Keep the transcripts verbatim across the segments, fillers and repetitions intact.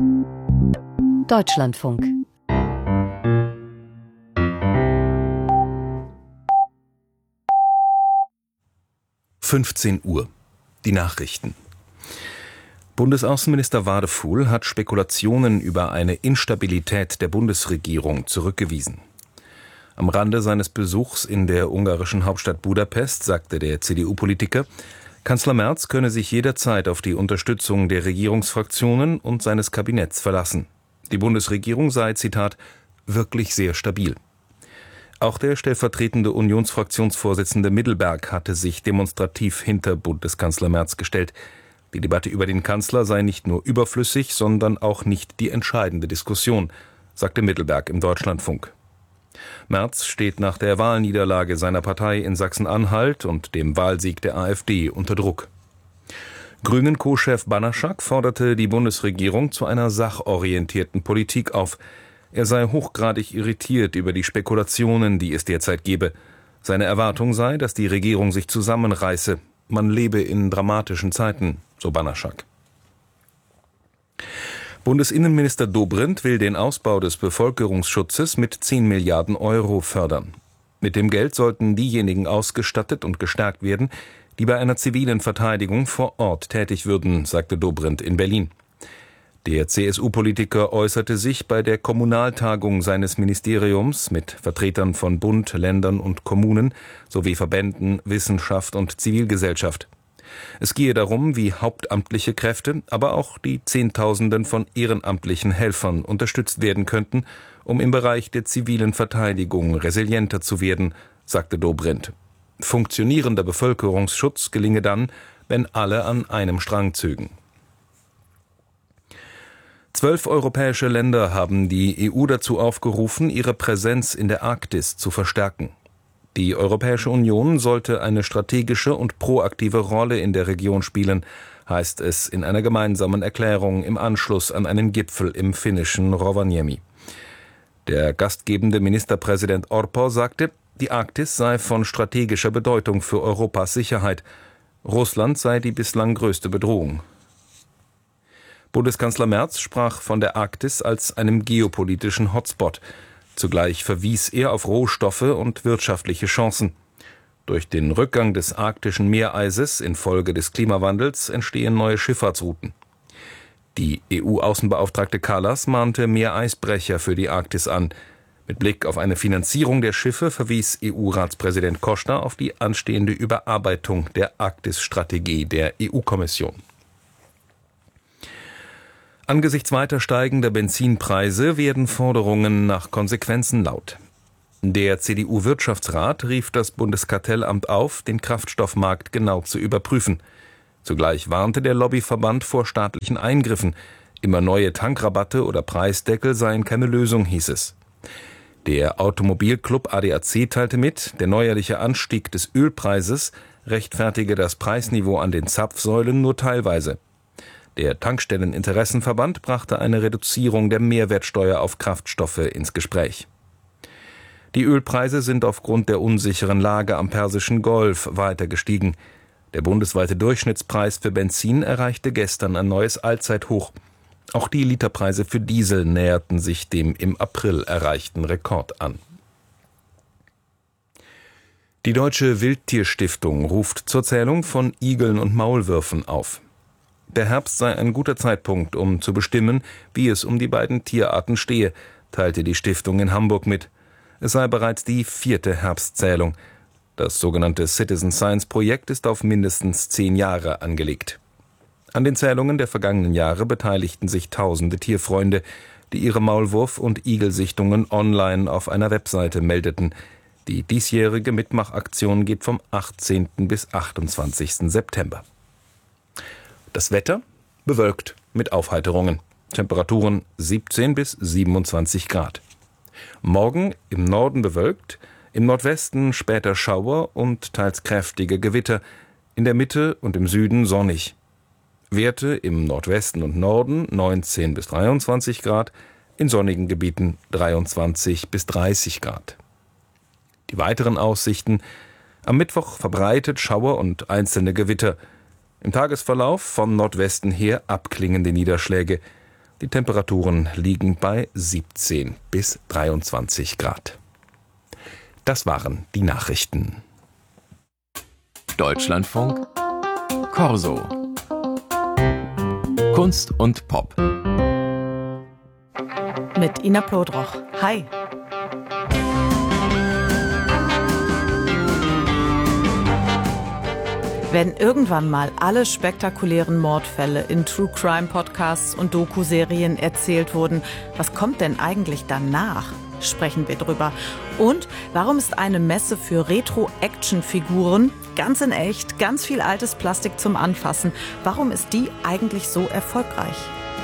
Deutschlandfunk. fünfzehn Uhr. Die Nachrichten. Bundesaußenminister Wadefuhl hat Spekulationen über eine Instabilität der Bundesregierung zurückgewiesen. Am Rande seines Besuchs in der ungarischen Hauptstadt Budapest sagte der C D U-Politiker, Kanzler Merz könne sich jederzeit auf die Unterstützung der Regierungsfraktionen und seines Kabinetts verlassen. Die Bundesregierung sei, Zitat, wirklich sehr stabil. Auch der stellvertretende Unionsfraktionsvorsitzende Middelberg hatte sich demonstrativ hinter Bundeskanzler Merz gestellt. Die Debatte über den Kanzler sei nicht nur überflüssig, sondern auch nicht die entscheidende Diskussion, sagte Middelberg im Deutschlandfunk. Merz steht nach der Wahlniederlage seiner Partei in Sachsen-Anhalt und dem Wahlsieg der AfD unter Druck. Grünen-Co-Chef Banaschak forderte die Bundesregierung zu einer sachorientierten Politik auf. Er sei hochgradig irritiert über die Spekulationen, die es derzeit gebe. Seine Erwartung sei, dass die Regierung sich zusammenreiße. Man lebe in dramatischen Zeiten, so Banaschak. Bundesinnenminister Dobrindt will den Ausbau des Bevölkerungsschutzes mit zehn Milliarden Euro fördern. Mit dem Geld sollten diejenigen ausgestattet und gestärkt werden, die bei einer zivilen Verteidigung vor Ort tätig würden, sagte Dobrindt in Berlin. Der C S U-Politiker äußerte sich bei der Kommunaltagung seines Ministeriums mit Vertretern von Bund, Ländern und Kommunen sowie Verbänden, Wissenschaft und Zivilgesellschaft. Es gehe darum, wie hauptamtliche Kräfte, aber auch die Zehntausenden von ehrenamtlichen Helfern unterstützt werden könnten, um im Bereich der zivilen Verteidigung resilienter zu werden, sagte Dobrindt. Funktionierender Bevölkerungsschutz gelinge dann, wenn alle an einem Strang zögen. Zwölf europäische Länder haben die E U dazu aufgerufen, ihre Präsenz in der Arktis zu verstärken. Die Europäische Union sollte eine strategische und proaktive Rolle in der Region spielen, heißt es in einer gemeinsamen Erklärung im Anschluss an einen Gipfel im finnischen Rovaniemi. Der gastgebende Ministerpräsident Orpo sagte, die Arktis sei von strategischer Bedeutung für Europas Sicherheit. Russland sei die bislang größte Bedrohung. Bundeskanzler Merz sprach von der Arktis als einem geopolitischen Hotspot. Zugleich verwies er auf Rohstoffe und wirtschaftliche Chancen. Durch den Rückgang des arktischen Meereises infolge des Klimawandels entstehen neue Schifffahrtsrouten. Die E U-Außenbeauftragte Kallas mahnte mehr Eisbrecher für die Arktis an. Mit Blick auf eine Finanzierung der Schiffe verwies E U-Ratspräsident Costa auf die anstehende Überarbeitung der Arktis-Strategie der E U-Kommission. Angesichts weiter steigender Benzinpreise werden Forderungen nach Konsequenzen laut. Der C D U-Wirtschaftsrat rief das Bundeskartellamt auf, den Kraftstoffmarkt genau zu überprüfen. Zugleich warnte der Lobbyverband vor staatlichen Eingriffen. Immer neue Tankrabatte oder Preisdeckel seien keine Lösung, hieß es. Der Automobilclub A D A C teilte mit, der neuerliche Anstieg des Ölpreises rechtfertige das Preisniveau an den Zapfsäulen nur teilweise. Der Tankstelleninteressenverband brachte eine Reduzierung der Mehrwertsteuer auf Kraftstoffe ins Gespräch. Die Ölpreise sind aufgrund der unsicheren Lage am Persischen Golf weiter gestiegen. Der bundesweite Durchschnittspreis für Benzin erreichte gestern ein neues Allzeithoch. Auch die Literpreise für Diesel näherten sich dem im April erreichten Rekord an. Die Deutsche Wildtierstiftung ruft zur Zählung von Igeln und Maulwürfen auf. Der Herbst sei ein guter Zeitpunkt, um zu bestimmen, wie es um die beiden Tierarten stehe, teilte die Stiftung in Hamburg mit. Es sei bereits die vierte Herbstzählung. Das sogenannte Citizen Science Projekt ist auf mindestens zehn Jahre angelegt. An den Zählungen der vergangenen Jahre beteiligten sich tausende Tierfreunde, die ihre Maulwurf- und Igelsichtungen online auf einer Webseite meldeten. Die diesjährige Mitmachaktion geht vom achtzehnten bis achtundzwanzigsten September. Das Wetter bewölkt mit Aufheiterungen. Temperaturen siebzehn bis siebenundzwanzig Grad. Morgen im Norden bewölkt, im Nordwesten später Schauer und teils kräftige Gewitter, in der Mitte und im Süden sonnig. Werte im Nordwesten und Norden neunzehn bis dreiundzwanzig Grad, in sonnigen Gebieten dreiundzwanzig bis dreißig Grad. Die weiteren Aussichten: am Mittwoch verbreitet Schauer und einzelne Gewitter. Im Tagesverlauf von Nordwesten her abklingende Niederschläge. Die Temperaturen liegen bei siebzehn bis dreiundzwanzig Grad. Das waren die Nachrichten. Deutschlandfunk Corso. Kunst und Pop. Mit Ina Plodroch. Hi. Wenn irgendwann mal alle spektakulären Mordfälle in True-Crime-Podcasts und Doku-Serien erzählt wurden, was kommt denn eigentlich danach? Sprechen wir drüber. Und warum ist eine Messe für Retro-Action-Figuren, ganz in echt, ganz viel altes Plastik zum Anfassen, warum ist die eigentlich so erfolgreich?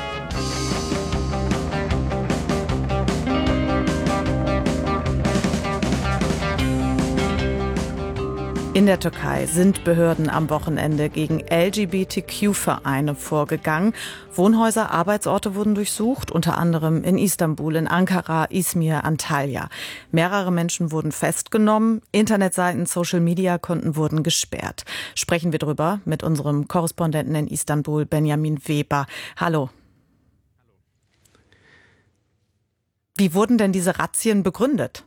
In der Türkei sind Behörden am Wochenende gegen L G B T Q-Vereine vorgegangen. Wohnhäuser, Arbeitsorte wurden durchsucht, unter anderem in Istanbul, in Ankara, Izmir, Antalya. Mehrere Menschen wurden festgenommen, Internetseiten, Social-Media-Konten wurden gesperrt. Sprechen wir drüber mit unserem Korrespondenten in Istanbul, Benjamin Weber. Hallo. Wie wurden denn diese Razzien begründet?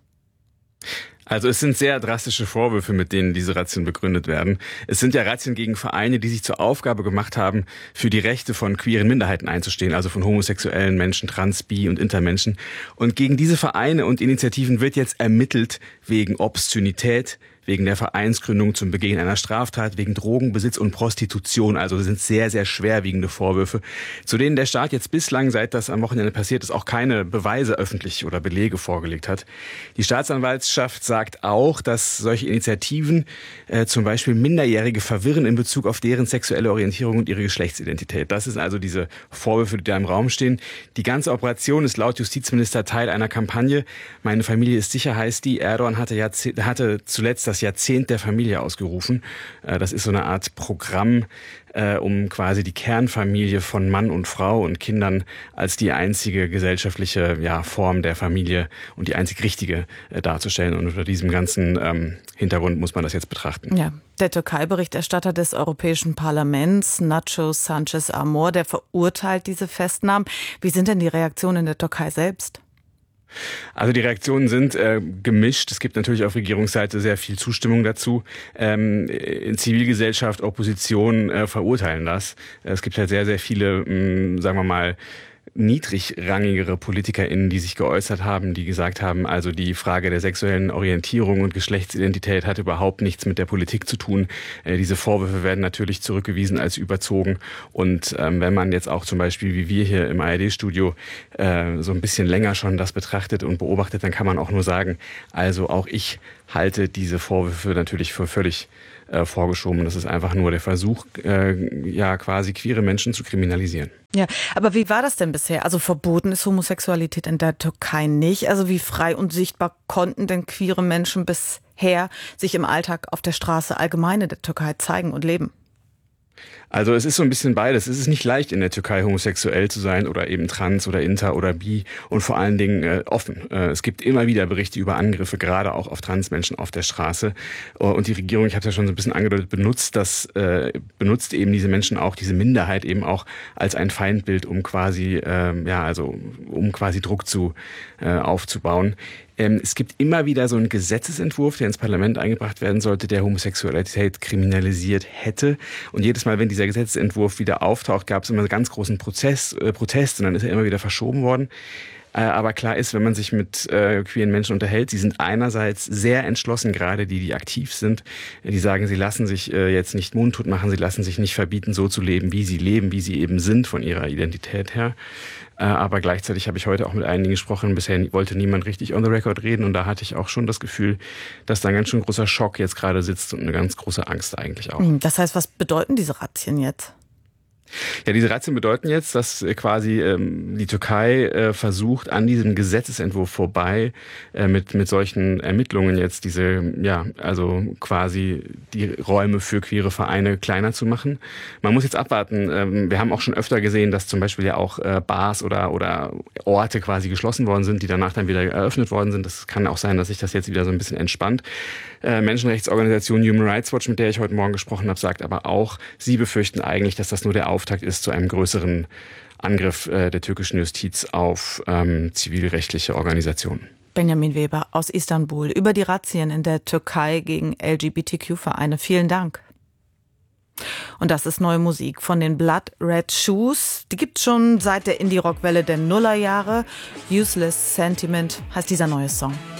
Also es sind sehr drastische Vorwürfe, mit denen diese Razzien begründet werden. Es sind ja Razzien gegen Vereine, die sich zur Aufgabe gemacht haben, für die Rechte von queeren Minderheiten einzustehen, also von homosexuellen Menschen, Trans-, Bi- und Intermenschen. Und gegen diese Vereine und Initiativen wird jetzt ermittelt wegen Obszönität, wegen der Vereinsgründung zum Begehen einer Straftat, wegen Drogenbesitz und Prostitution. Also das sind sehr, sehr schwerwiegende Vorwürfe, zu denen der Staat jetzt bislang, seit das am Wochenende passiert ist, auch keine Beweise öffentlich oder Belege vorgelegt hat. Die Staatsanwaltschaft sagt auch, dass solche Initiativen äh, zum Beispiel Minderjährige verwirren in Bezug auf deren sexuelle Orientierung und ihre Geschlechtsidentität. Das sind also diese Vorwürfe, die da im Raum stehen. Die ganze Operation ist laut Justizminister Teil einer Kampagne. Meine Familie ist sicher, heißt die. Erdogan hatte, Jahrzeh- hatte zuletzt das Jahrzehnt der Familie ausgerufen. Das ist so eine Art Programm, um quasi die Kernfamilie von Mann und Frau und Kindern als die einzige gesellschaftliche ja, Form der Familie und die einzig richtige darzustellen. Und unter diesem ganzen ähm, Hintergrund muss man das jetzt betrachten. Ja, der Türkei-Berichterstatter des Europäischen Parlaments, Nacho Sanchez Amor, der verurteilt diese Festnahmen. Wie sind denn die Reaktionen in der Türkei selbst? Also die Reaktionen sind äh, gemischt. Es gibt natürlich auf Regierungsseite sehr viel Zustimmung dazu. Ähm, in Zivilgesellschaft, Opposition äh, verurteilen das. Es gibt halt sehr, sehr viele, mh, sagen wir mal, niedrigrangigere PolitikerInnen, die sich geäußert haben, die gesagt haben, also die Frage der sexuellen Orientierung und Geschlechtsidentität hat überhaupt nichts mit der Politik zu tun. Äh, diese Vorwürfe werden natürlich zurückgewiesen als überzogen. Und ähm, wenn man jetzt auch zum Beispiel, wie wir hier im A R D-Studio, äh, so ein bisschen länger schon das betrachtet und beobachtet, dann kann man auch nur sagen, also auch ich halte diese Vorwürfe natürlich für völlig äh, vorgeschoben. Das ist einfach nur der Versuch, äh, ja quasi queere Menschen zu kriminalisieren. Ja, aber wie war das denn bisher? Also verboten ist Homosexualität in der Türkei nicht. Also wie frei und sichtbar konnten denn queere Menschen bisher sich im Alltag auf der Straße allgemein in der Türkei zeigen und leben? Also es ist so ein bisschen beides. Es ist nicht leicht in der Türkei homosexuell zu sein oder eben trans oder inter oder bi und vor allen Dingen äh, offen. Äh, es gibt immer wieder Berichte über Angriffe, gerade auch auf Transmenschen auf der Straße. Und die Regierung, ich habe es ja schon so ein bisschen angedeutet, benutzt das, äh, benutzt eben diese Menschen auch, diese Minderheit eben auch als ein Feindbild, um quasi, äh, ja, also um quasi Druck zu äh, aufzubauen. Es gibt immer wieder so einen Gesetzesentwurf, der ins Parlament eingebracht werden sollte, der Homosexualität kriminalisiert hätte. Und jedes Mal, wenn dieser Gesetzesentwurf wieder auftaucht, gab es immer einen ganz großen Prozess, äh, Protest und dann ist er immer wieder verschoben worden. Äh, aber klar ist, wenn man sich mit äh, queeren Menschen unterhält, sie sind einerseits sehr entschlossen, gerade die, die aktiv sind. Die sagen, sie lassen sich äh, jetzt nicht mundtot machen, sie lassen sich nicht verbieten, so zu leben, wie sie leben, wie sie eben sind von ihrer Identität her. Aber gleichzeitig habe ich heute auch mit einigen gesprochen. Bisher wollte niemand richtig on the record reden. Und da hatte ich auch schon das Gefühl, dass da ein ganz schön großer Schock jetzt gerade sitzt und eine ganz große Angst eigentlich auch. Das heißt, was bedeuten diese Razzien jetzt? Ja, diese Razzien bedeuten jetzt, dass quasi ähm, die Türkei äh, versucht, an diesem Gesetzesentwurf vorbei äh, mit mit solchen Ermittlungen jetzt diese, ja, also quasi die Räume für queere Vereine kleiner zu machen. Man muss jetzt abwarten. Ähm, wir haben auch schon öfter gesehen, dass zum Beispiel ja auch äh, Bars oder oder Orte quasi geschlossen worden sind, die danach dann wieder eröffnet worden sind. Das kann auch sein, dass sich das jetzt wieder so ein bisschen entspannt. Äh, Menschenrechtsorganisation Human Rights Watch, mit der ich heute Morgen gesprochen habe, sagt aber auch, sie befürchten eigentlich, dass das nur der Auftakt ist zu einem größeren Angriff äh, der türkischen Justiz auf ähm, zivilrechtliche Organisationen. Benjamin Weber aus Istanbul über die Razzien in der Türkei gegen L G B T Q-Vereine. Vielen Dank. Und das ist neue Musik von den Blood Red Shoes. Die gibt's schon seit der Indie-Rock-Welle der Nullerjahre. Useless Sentiment heißt dieser neue Song.